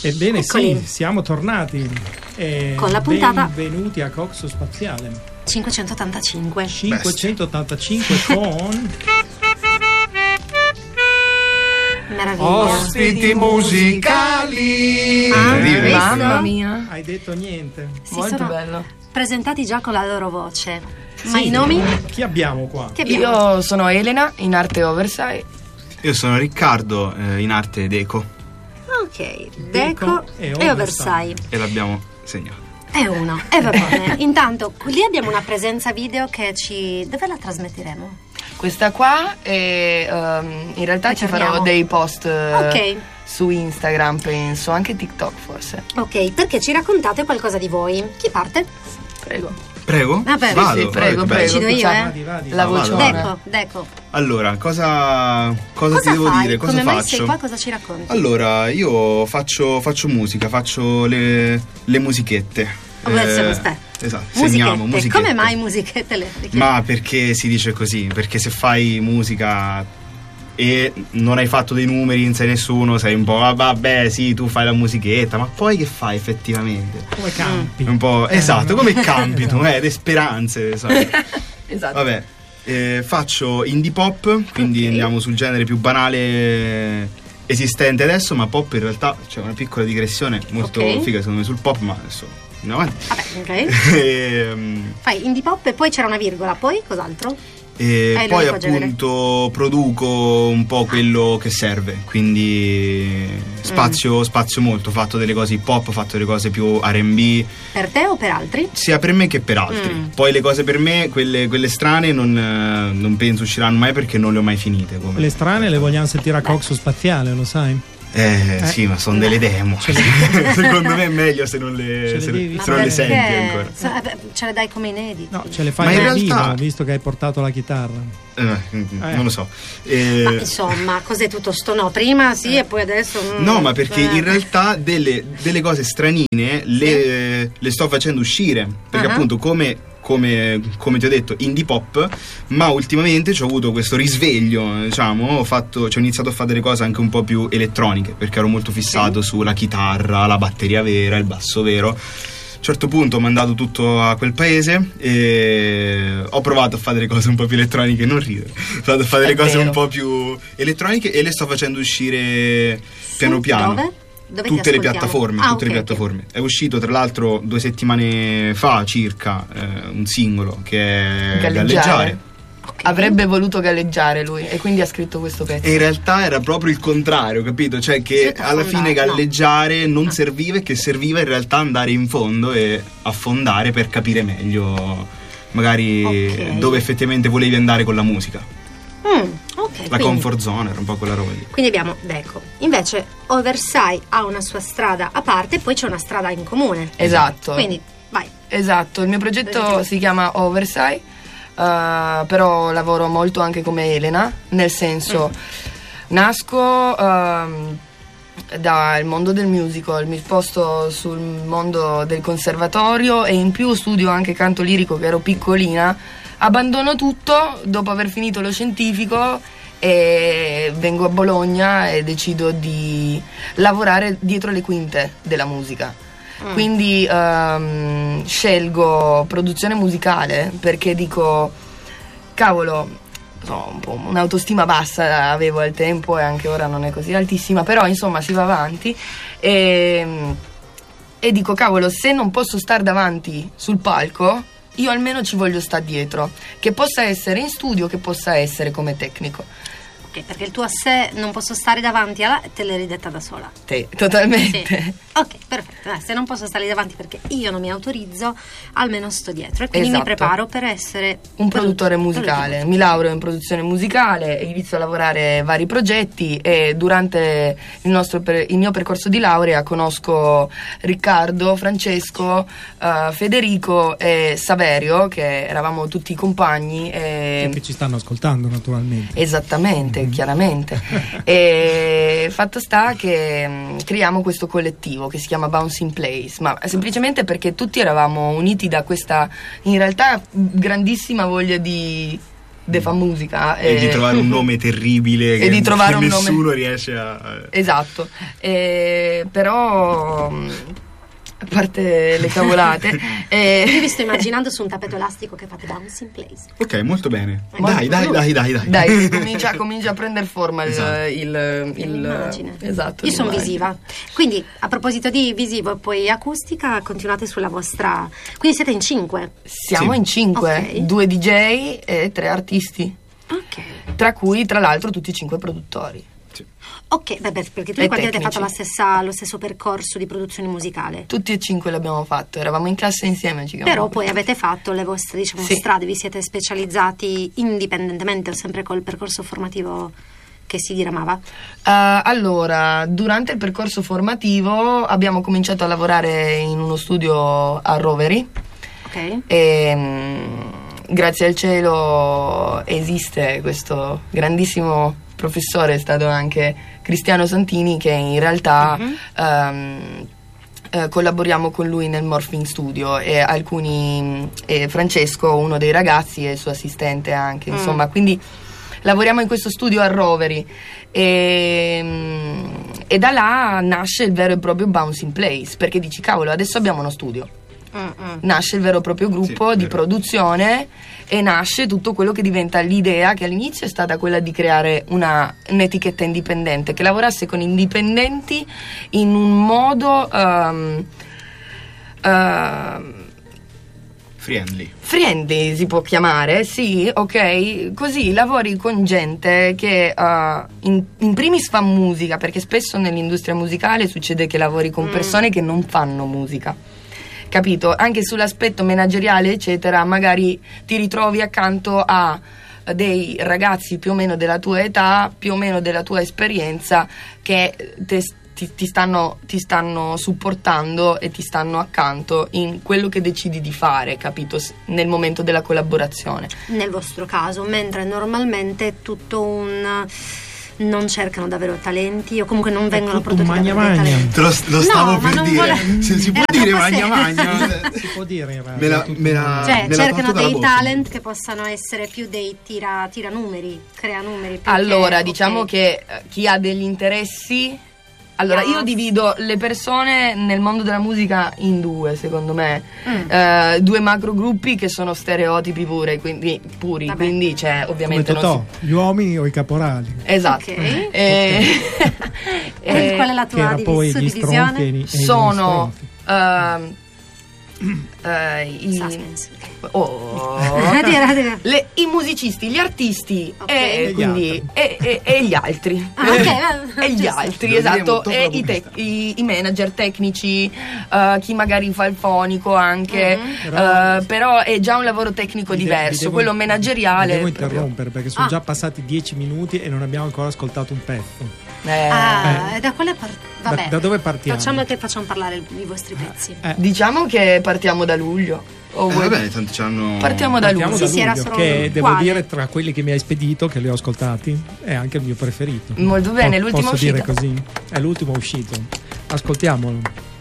Ebbene Eccoli. sì, siamo tornati. Con la puntata Benvenuti a Coxo Spaziale 585. 585 con Meraviglia. Ospiti musicali. Mamma mia, Hai detto niente. Si molto sono bello. presentati già con la loro voce. Ma Sì. i nomi? Chi abbiamo qua? Che abbiamo? Io sono Elena, in arte Oversight. Io sono Riccardo, in arte Deco, Ok, Deco e e Oversight. e l'abbiamo segnato. È uno, e va bene. Intanto, lì abbiamo una presenza video che ci... Dove la trasmetteremo? Questa qua è, in realtà ci farò Parliamo. dei post Ok. su Instagram, penso, anche TikTok forse. Ok, perché ci raccontate qualcosa di voi. Chi parte? Prego. Prego? Vabbè. Vado, Sì, prego, vabbè, prego. Decido io, Diciamo, Vadi. La vado. vociona. Deco. Allora, cosa ti devo fai? dire? Cosa Come mai faccio? sei qua? Cosa ci racconti? Allora, io faccio musica, faccio le musichette. Aspetta. Esatto, Musichette. segniamo musichette. Come mai musichette le Ma perché si dice così? Perché se fai musica e non hai fatto dei numeri, non sei nessuno, sei un po' vabbè, sì, tu fai la musichetta, ma poi che fai effettivamente? Come campi? Un po', esatto, come campi tu, le speranze, sai. Esatto. Vabbè, faccio indie pop, quindi Ok. andiamo sul genere più banale esistente adesso, ma pop in realtà c'è una piccola digressione molto Ok. figa secondo me sul pop, ma adesso andiamo avanti. Vabbè, ok. Ehm, Fai indie pop e poi c'era una virgola, poi cos'altro? E È poi l'unico genere. appunto produco un po' quello che serve, quindi spazio molto, ho fatto delle cose hip hop, ho fatto delle cose più R&B, Per te o per altri? sia per me che per altri. Poi le cose per me, quelle strane non penso usciranno mai perché non le ho mai finite come. Le strane le vogliamo sentire a Coxo Spaziale, lo sai? Sì, ma sono delle demo. Secondo me è meglio se non le, Ce le devi- se non le senti ancora. Ce le dai come inediti? No, ce le Ma fai in dal realtà- vivo, visto che hai portato la chitarra. Non lo so. Ma insomma, cos'è tutto sto no? Prima sì e poi adesso... No, ma perché in realtà delle cose stranine le sto facendo uscire. Perché appunto come ti ho detto, indie pop, ma ultimamente ci ho avuto questo risveglio, diciamo, ci ho iniziato a fare delle cose anche un po' più elettroniche, perché ero molto fissato sulla chitarra, la batteria vera, il basso vero. A un certo punto ho mandato tutto a quel paese e ho provato a fare delle cose un po' più elettroniche, non ridere, ho provato a fare delle cose vero. un po' più elettroniche e le sto facendo uscire piano piano. Dove? Dove ti Tutte le ascoltiamo? piattaforme, Ah, tutte le ok, ok. piattaforme. È uscito tra l'altro 2 settimane fa circa un singolo che è Galleggiare. Ok. Avrebbe voluto galleggiare lui e quindi ha scritto questo pezzo. E in realtà era proprio il contrario, capito? Cioè che Aspetta, alla affondare, fine no. galleggiare non serviva e che serviva in realtà andare in fondo e affondare per capire meglio magari Ok. dove effettivamente volevi andare con la musica. Ok, La quindi, comfort zone era un po' quella roba lì. quindi abbiamo Deco. Invece Oversight ha una sua strada a parte e poi c'è una strada in comune. Esatto. Quindi, vai. Esatto, il mio progetto si chiama Oversight, però lavoro molto anche come Elena, nel senso nasco dal mondo del musical, mi sposto sul mondo del conservatorio e in più studio anche canto lirico che ero piccolina, abbandono tutto dopo aver finito lo scientifico e vengo a Bologna e decido di lavorare dietro le quinte della musica. Quindi scelgo produzione musicale perché dico cavolo, un po' un'autostima bassa avevo al tempo e anche ora non è così altissima, però insomma si va avanti e dico cavolo, se non posso stare davanti sul palco io almeno ci voglio stare dietro, che possa essere in studio, che possa essere come tecnico. Ok, perché il tuo a sé non posso stare davanti alla te l'hai ridetta da sola. Te, totalmente. Sì. Ok, perfetto. Se non posso stare davanti perché io non mi autorizzo, almeno sto dietro e quindi mi Esatto. preparo per essere Un produttore musicale, mi laureo in produzione musicale, inizio a lavorare vari progetti e durante il mio percorso di laurea conosco Riccardo, Francesco, Federico e Saverio, che eravamo tutti compagni Che ci stanno ascoltando naturalmente. Esattamente, chiaramente. E fatto sta che creiamo questo collettivo che si chiama Bouncing Place, ma semplicemente perché tutti eravamo uniti da questa in realtà grandissima voglia di de fa musica e di trovare un nome terribile e di trovare un nessuno nome... riesce a... Esatto, però a parte le cavolate io vi sto immaginando su un tappeto elastico che fate bounce in place. Ok, molto bene. Ma Dai. comincia a prendere forma l'immagine. Esatto, io sono l'immagine. visiva, quindi a proposito di visivo e poi acustica, continuate sulla vostra, quindi siete in 5? Siamo Sì. in 5, Ok. 2 DJ e 3 artisti, Ok. tra cui tra l'altro tutti e 5 produttori. Ok, perché tutti E quanti avete fatto tecnici. lo stesso percorso di produzione musicale. Tutti e 5 l'abbiamo fatto, eravamo in classe insieme. Però poi avete fatto le vostre, diciamo, Sì. strade, vi siete specializzati indipendentemente o sempre col percorso formativo che si diramava? Allora, durante il percorso formativo abbiamo cominciato a lavorare in uno studio a Roveri Ok. e grazie al cielo esiste questo grandissimo professore, è stato anche Cristiano Santini, che in realtà collaboriamo con lui nel Morphing Studio, e Francesco, uno dei ragazzi, è il suo assistente anche, insomma, quindi lavoriamo in questo studio a Roveri e da là nasce il vero e proprio Bounce in Place, perché dici cavolo, adesso abbiamo uno studio, nasce il vero e proprio gruppo Sì, di vero. produzione e nasce tutto quello che diventa l'idea, che all'inizio è stata quella di creare un'etichetta indipendente che lavorasse con indipendenti in un modo friendly, si può chiamare, sì, ok, così lavori con gente che in primis fa musica, perché spesso nell'industria musicale succede che lavori con persone che non fanno musica, capito? Anche sull'aspetto manageriale eccetera, magari ti ritrovi accanto a dei ragazzi più o meno della tua età, più o meno della tua esperienza, che ti stanno supportando e ti stanno accanto in quello che decidi di fare, capito? Nel momento della collaborazione. Nel vostro caso, mentre normalmente è tutto non cercano davvero talenti o comunque non vengono tutto un prodotti davvero dei magna talenti. Lo stavo No, ma per non dire. vuole- Se si può Era dire troppo magna. Si può dire in radio. Me la Cioè, me l'ha cercano tolto dalla dei bocca. talent che possano essere più dei tira numeri, crea numeri. più Allora, che- diciamo ok. che chi ha degli interessi... Allora, io divido le persone nel mondo della musica in due, secondo me. Due macro gruppi che sono stereotipi puri, Vabbè. quindi c'è Come ovviamente... Totò, gli uomini o i caporali. Esatto. Ok. E Qual è la Che tua era poi gli suddivisione? stronchi e i sono... stronfi. Suspense, ok. Dire. I musicisti, gli artisti Ok. e gli quindi e gli altri. Ah, ok, E gli giusto. altri, Lo diremo esatto, dopo e la i pubblicità. i manager tecnici, chi magari fa il fonico anche, però è già un lavoro tecnico Vi diverso, devo- quello vi manageriale. Devo proprio. interrompere perché sono già passati 10 minuti e non abbiamo ancora ascoltato un pezzo. Da quale vabbè. Da dove partiamo? Facciamo parlare i vostri pezzi. Diciamo che partiamo da luglio. O vuoi- Vabbè, tanto c'hanno... Partiamo da Partiamo luglio. da Sì, era luglio, solo che devo quale? dire tra quelli che mi hai spedito, che li ho ascoltati, è anche il mio preferito. Molto bene, l'ultima posso dire uscita. così? È l'ultimo uscito. Ascoltiamolo.